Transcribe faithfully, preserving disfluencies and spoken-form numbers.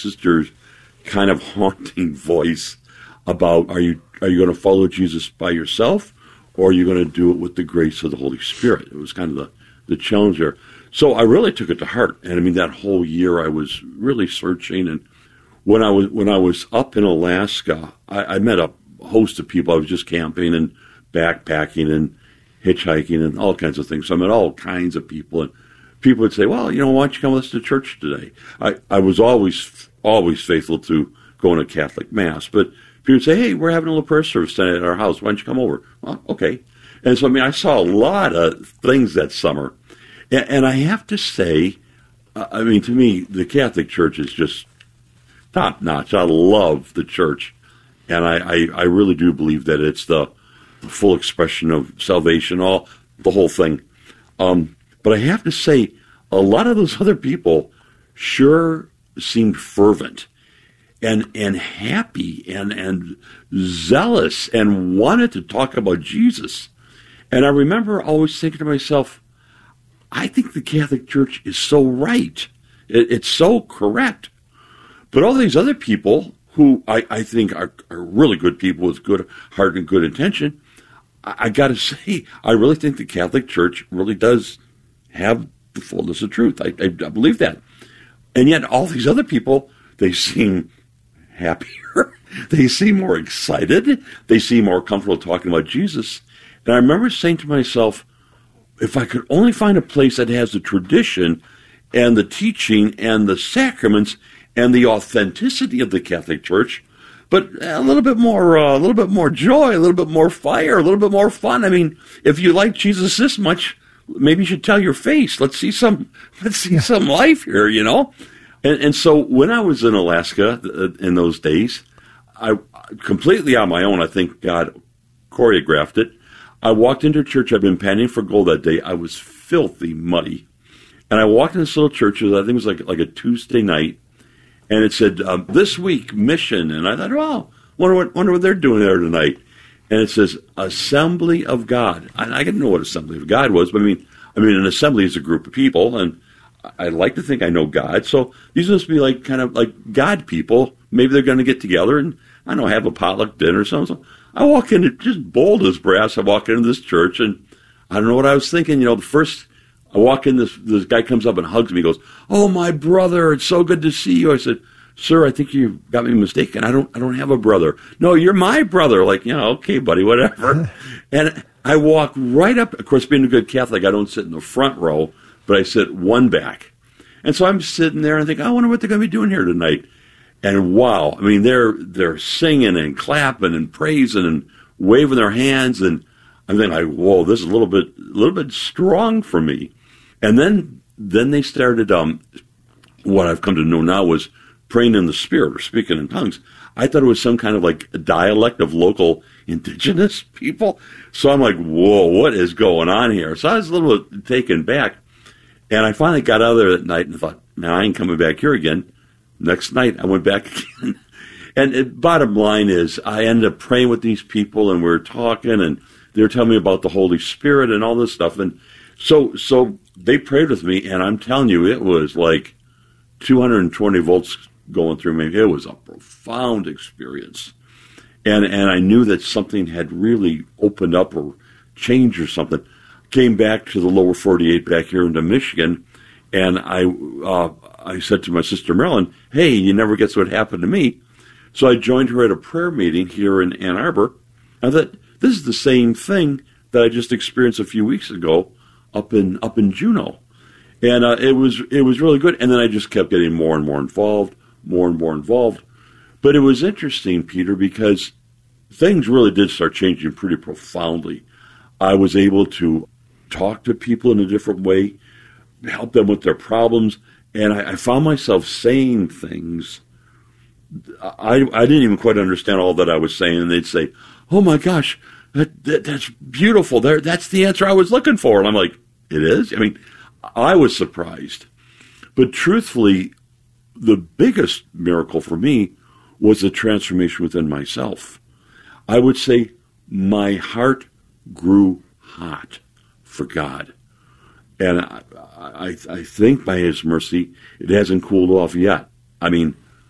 sister's kind of haunting voice about, are you are you going to follow Jesus by yourself, or are you going to do it with the grace of the Holy Spirit? It was kind of the, the challenge there. So I really took it to heart. And I mean, that whole year I was really searching. And when I was when I was up in Alaska, I, I met a host of people. I was just camping and backpacking and hitchhiking and all kinds of things. So I met all kinds of people. And people would say, well, you know, why don't you come with us to church today? I, I was always, always faithful to going to Catholic Mass. But people would say, hey, we're having a little prayer service tonight at our house. Why don't you come over? Well, okay. And so, I mean, I saw a lot of things that summer. And, and I have to say, uh, I mean, to me, the Catholic Church is just top notch. I love the church. And I, I, I really do believe that it's the full expression of salvation, all the whole thing. Um, but I have to say, a lot of those other people sure seemed fervent and and happy and, and zealous and wanted to talk about Jesus. And I remember always thinking to myself, I think the Catholic Church is so right. It, it's so correct. But all these other people who I, I think are, are really good people with good heart and good intention, I, I got to say, I really think the Catholic Church really does have the fullness of truth. I, I, I believe that. And yet all these other people, they seem happier. They seem more excited. They seem more comfortable talking about Jesus. And I remember saying to myself, if I could only find a place that has the tradition and the teaching and the sacraments and the authenticity of the Catholic Church, but a little bit more, uh, a little bit more joy, a little bit more fire, a little bit more fun. I mean, if you like Jesus this much, maybe you should tell your face. Let's see some, let's see some life here, you know. And, and so when I was in Alaska uh, in those days, I completely on my own. I think God choreographed it. I walked into a church. I'd been panning for gold that day. I was filthy muddy, and I walked in this little church. I think it was like like a Tuesday night. And it said, um, this week, mission. And I thought, oh, wonder what, wonder what they're doing there tonight. And it says, Assembly of God. I, I didn't know what Assembly of God was, but I mean, I mean, an assembly is a group of people, and I like to think I know God. So these must be like kind of like God people. Maybe they're going to get together and, I don't know, have a potluck dinner or something. So I walk in, just bold as brass, I walk into this church, and I don't know what I was thinking. You know, the first... I walk in, this this guy comes up and hugs me. He goes, oh, my brother, it's so good to see you. I said, sir, I think you got me mistaken. I don't I don't have a brother. No, you're my brother. Like, you know, okay, buddy, whatever. And I walk right up. Of course, being a good Catholic, I don't sit in the front row, but I sit one back. And so I'm sitting there and I think, I wonder what they're going to be doing here tonight. And wow, I mean, they're they're singing and clapping and praising and waving their hands. And I'm thinking, like, whoa, this is a little bit a little bit strong for me. And then then they started, um, what I've come to know now was praying in the Spirit or speaking in tongues. I thought it was some kind of like a dialect of local indigenous people. So I'm like, whoa, what is going on here? So I was a little bit taken back. And I finally got out of there that night and thought, now I ain't coming back here again. Next night I went back again. And it, bottom line is I ended up praying with these people and we were talking and they were telling me about the Holy Spirit and all this stuff. And so so they prayed with me, and I'm telling you, it was like two hundred twenty volts going through me. It was a profound experience. And and I knew that something had really opened up or changed or something. Came back to the lower forty-eight back here into Michigan, and I uh, I said to my sister Marilyn, hey, you never guess what happened to me. So I joined her at a prayer meeting here in Ann Arbor. I thought, this is the same thing that I just experienced a few weeks ago up in up in Juneau. And uh, it was it was really good. And then I just kept getting more and more involved, more and more involved. But it was interesting, Peter, because things really did start changing pretty profoundly. I was able to talk to people in a different way, help them with their problems, and I, I found myself saying things. I, I didn't even quite understand all that I was saying, and they'd say, oh my gosh, that, that, that's beautiful. There, that's the answer I was looking for. And I'm like, it is? I mean, I was surprised. But truthfully, the biggest miracle for me was the transformation within myself. I would say my heart grew hot for God. And I, I, I think by His mercy, it hasn't cooled off yet. I mean,